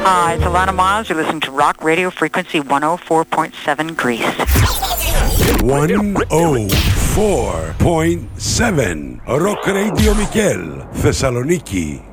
Hi, it's Alana Miles. You're listening to Rock Radio Frequency 104.7 Greece. 104.7 Rock Radio Mikel, Thessaloniki.